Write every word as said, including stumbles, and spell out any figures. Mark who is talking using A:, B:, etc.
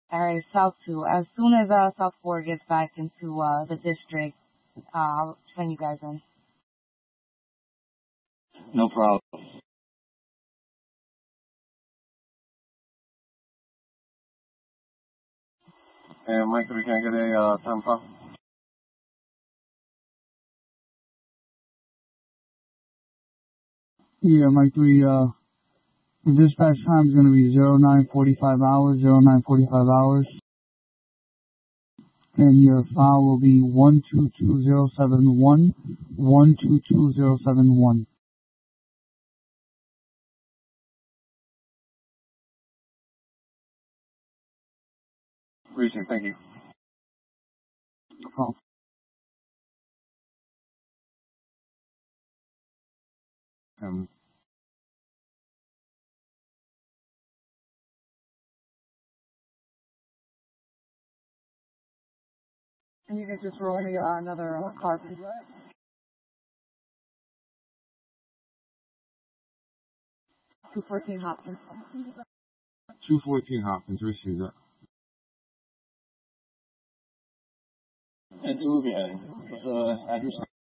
A: All right, South two. As soon as uh, South four gets back into uh, the district, uh, I'll train you guys in.
B: No problem. And Mike three, can I get a uh, time file?
C: Yeah, Mike three, uh, the dispatch time is going to be zero nine forty-five hours, zero nine forty-five hours. And your file will be one two two zero seven one, one two two zero seven one.
B: Appreciate it, thank you.
C: No problem.
B: Um,
A: And you can just roll me uh, another uh, car, please. two fourteen Hopkins.
B: two fourteen Hopkins, receive that. And who will be heading? What's the address?